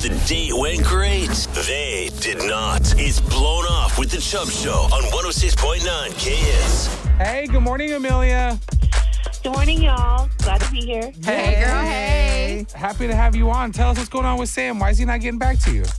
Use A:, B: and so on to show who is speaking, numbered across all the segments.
A: the date went great. They did not. It's Blown Off with the Chubb Show on 106.9 KS.
B: Hey, good morning, Amelia.
C: Good morning, y'all. Glad to be here.
D: Hey, girl, hey.
B: Happy to have you on. Tell us what's going on with Sam. Why is he not getting back to you?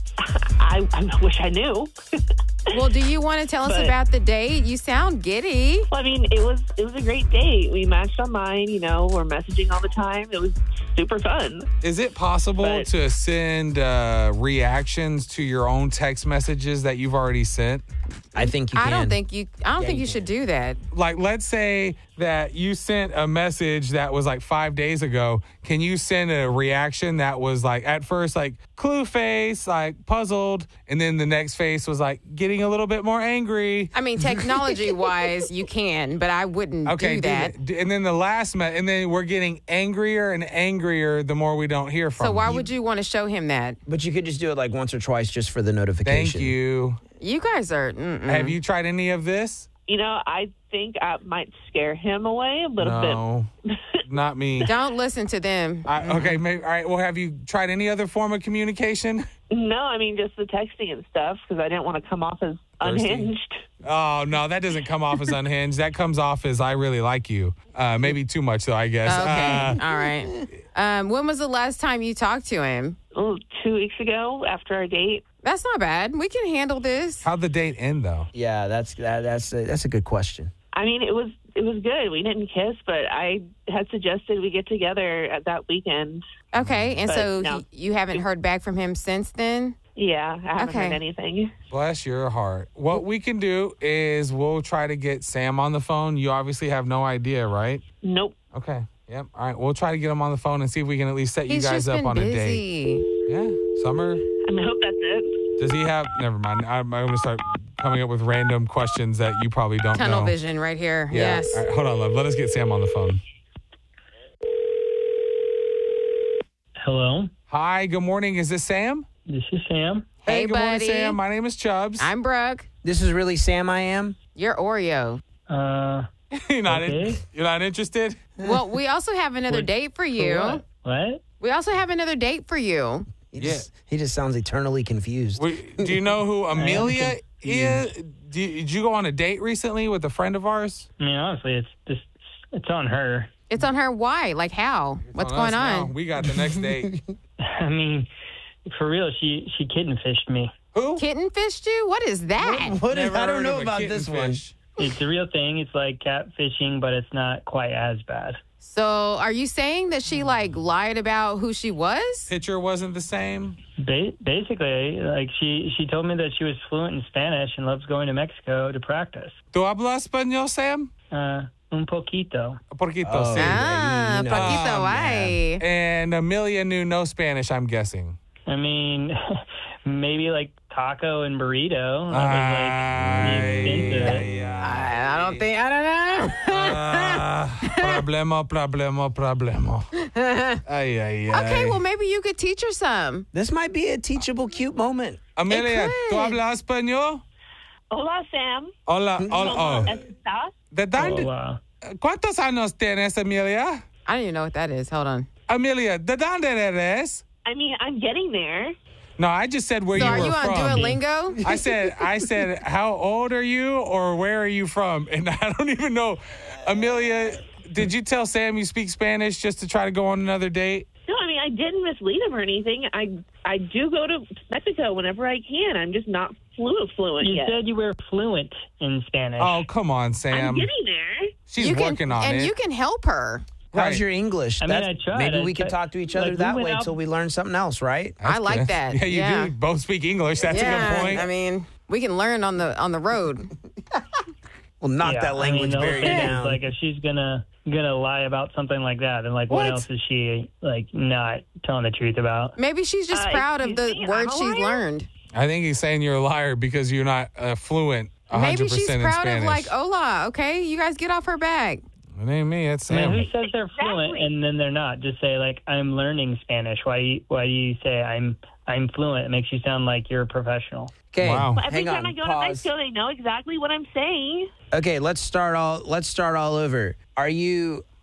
C: I wish I knew.
D: Well, do you want to tell us
C: But-
D: about the date? You sound giddy.
C: Well, I mean, it was a great date. We matched online, we're messaging all the time. It was super fun.
B: Is it possible
C: But-
B: to send reactions to your own text messages that you've already sent?
E: I think you can.
D: I don't think you should do that.
B: Like, let's say that you sent a message that was like 5 days ago. Can you send a reaction that was like, at first, like, clue face, like, puzzled, and then the next face was like, getting a little bit more angry?
D: I mean, technology-wise, you can, but I wouldn't
B: Okay,
D: do that.
B: And then the last, and then we're getting angrier and angrier the more we don't hear from
D: So why
B: you.
D: would you want to show him that?
E: But you could just do it like once or twice just for the notification.
B: Thank you.
D: You guys are...
B: Have you tried any of this?
C: I think I might scare him away a little
B: No, not me.
D: Don't listen to them.
B: Okay, maybe, all right. Well, have you tried any other form of communication?
C: bit. No, I mean, just the texting and stuff because I didn't want to come off as
B: Thirsty.
C: unhinged.
B: Oh, no, that doesn't come off as unhinged. That comes off as I really like you. Maybe too much, though, I guess.
D: Okay, all right. When was the last time you talked to him?
C: 2 weeks ago after our date.
D: That's not bad. We can handle this.
B: How'd the date end, though?
E: Yeah, that's a good question.
C: I mean, it was good. We didn't kiss, but I had suggested we get together at that weekend.
D: Okay, and
C: But
D: so
C: no.
D: you haven't heard back from him since then?
C: Yeah, I haven't
D: Okay.
C: heard anything.
B: Bless your heart. What we can do is we'll try to get Sam on the phone. You obviously have no idea, right?
C: Nope.
B: Okay. Yep. All right. We'll try to get him on the phone and see if we can at least set you
D: He's
B: guys
D: just
B: up
D: been
B: on a date.
D: busy.
B: Yeah. Summer.
C: I hope that's it.
B: Does he have? Never mind. I'm going to start coming up with random questions that you probably don't
D: Tunnel
B: know.
D: vision right here.
B: Yeah.
D: Yes.
B: All right, hold on, love. Let us get Sam on the phone.
F: Hello,
B: Hi. Good morning. Is this Sam?
F: this is Sam.
D: Hey,
B: good morning,
D: buddy.
B: Sam. My name is Chubbs.
D: I'm Brooke.
E: This is really Sam I am?
D: You're Oreo.
B: you're not.
F: Okay.
B: You're not interested.
D: Well, we also have another
F: What-
D: date for you.
F: What?
D: We also have another date for you.
E: He just sounds eternally confused.
B: Do you know who Amelia is?
F: confused.
B: Did you go on a date recently with a friend of ours?
F: I mean, honestly, it's on her.
D: It's on her. Why? Like how? What's
B: On
D: going
B: us now.
D: on?
B: We got the next date.
F: I mean, for real, she kitten fished me.
B: Who?
D: Kitten fished you? What is that?
E: What is,
B: Never
E: I don't
B: heard
E: know
B: of a
E: about this one.
B: kittenfish.
F: It's a real thing. It's like catfishing, but it's not quite as bad.
D: So are you saying that she like lied about who she was?
B: Picture wasn't the same.
F: Basically, like she told me that she was fluent in Spanish and loves going to Mexico to practice.
B: ¿Tú hablas español, Sam?
F: Un poquito.
B: Poquito,
E: Oh.
B: sí.
D: Ah,
E: you know.
D: Paquito, why?
B: And Amelia knew no Spanish, I'm guessing.
F: I mean, maybe like taco and burrito. That was like the extent of it.
D: I don't know.
B: Problema. Ay, ay, ay.
D: Okay, well maybe you could teach her some.
E: This might be a teachable, cute moment.
B: Amelia,
D: It
B: ¿tú
D: could.
B: hablas español?
C: Hola, Sam.
B: Hola, hola.
C: ¿Estás?
B: ¿De
F: Oh,
B: dónde?
F: wow.
B: ¿Cuántos años tienes, Amelia?
D: I don't even know what that is. Hold on.
B: Amelia, ¿de dónde eres?
C: I mean, I'm getting there.
B: No, I just said where
D: So
B: you
D: are
B: were
D: you on
B: from.
D: Duolingo?
B: I said, how old are you or where are you from? And I don't even know. Amelia, did you tell Sam you speak Spanish just to try to go on another date?
C: No, I mean, I didn't mislead him or anything. I do go to Mexico whenever I can. I'm just not fluent
F: You
C: yet.
F: said you were fluent in Spanish.
B: Oh, come on,
C: I'm
B: Sam.
C: getting there.
B: She's
D: You can,
B: working on
D: and
B: it.
D: you can help her.
B: Right.
E: How's your English?
F: I mean, I tried.
E: Maybe
F: I
E: we could
F: tried.
E: talk to each
F: Like,
E: other
F: we
E: that
F: went
E: way
F: out-
E: until we learn something else, right?
D: I like
B: good.
D: that.
B: Yeah, you do both speak English. That's a good point.
D: I mean, we can learn on the road.
E: We'll knock that language
F: the whole
E: barrier
F: thing is,
E: down.
F: like, if she's gonna lie about something like that, then like, what else is she like not telling the truth about?
D: Maybe she's just proud of the
C: excuse me,
D: words
C: I'm a
D: she's
C: liar?
D: learned.
B: I think he's saying you're a liar because you're not fluent 100%
D: Maybe she's
B: in
D: proud
B: Spanish.
D: of like, hola, okay? You guys get off her back.
B: It ain't me. It's
F: I mean,
B: Sam.
F: who says they're fluent and then they're not? Just say like, I'm learning Spanish. Why do you say I'm fluent? It makes you sound like you're a professional.
E: Okay,
B: Wow.
C: But every
E: hang
C: time
E: on,
C: I go to
E: pause.
C: Mexico, they know exactly what I'm saying.
E: Okay, let's start all over. Are you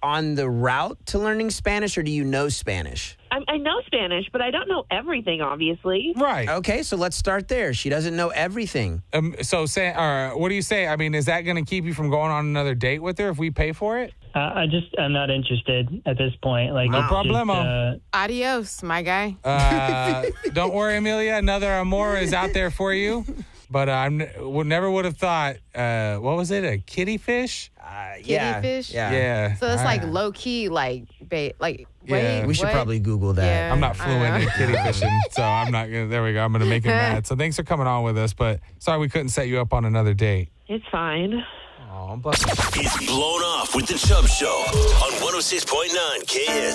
E: on the route to learning Spanish, or do you know Spanish?
C: I know Spanish, but I don't know everything, obviously.
B: Right.
E: Okay, so let's start there. She doesn't know everything.
B: So what do you say? I mean, is that going to keep you from going on another date with her if we pay for it?
F: I'm not interested at this point. Like,
B: No
F: it's just,
B: problemo.
D: Adios, my guy.
B: Don't worry, Amelia. Another amor is out there for you. But I never would have thought, what was it, a kitty fish?
E: Yeah.
D: fish?
B: Yeah.
D: So it's like low key, like, wait.
B: Yeah.
E: We should
D: what?
E: probably Google that.
D: Yeah.
B: I'm not
D: I
B: fluent
D: know.
B: in kitty fishing, so I'm not going to, there we go. I'm going to make him mad. So thanks for coming on with us, but sorry we couldn't set you up on another date.
C: It's fine.
B: Oh, but
A: It's Blown Off with the Chubb Show on 106.9 KS.